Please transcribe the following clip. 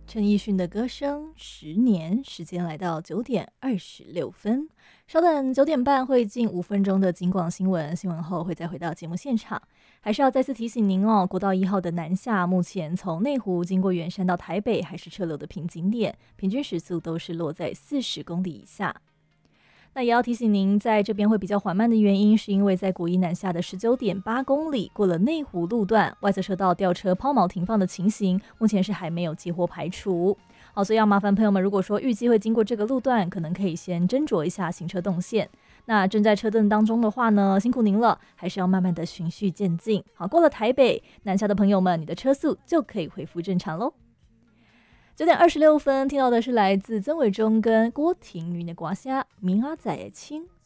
陈奕迅的歌声《10年》，时间来到9:26。稍等9点半会进5分钟的警广新闻，新闻后会再回到节目现场。还是要再次提醒您哦，国道1号的南下，目前从内湖经过圆山到台北，还是车流的瓶颈点，平均时速都是落在40公里以下。那也要提醒您，在这边会比较缓慢的原因，是因为在国一南下的19.8公里过了内湖路段，外侧车道吊车抛锚停放的情形，目前是还没有接获排除。好，所以要麻烦朋友们，如果说预计会经过这个路段，可能可以先斟酌一下行车动线。那正在车阵当中的话呢，辛苦您了，还是要慢慢的循序渐进。好，过了台北南下的朋友们，你的车速就可以恢复正常喽。9:26，听到的是来自曾伟忠跟郭婷云的歌声《明仔载的青》。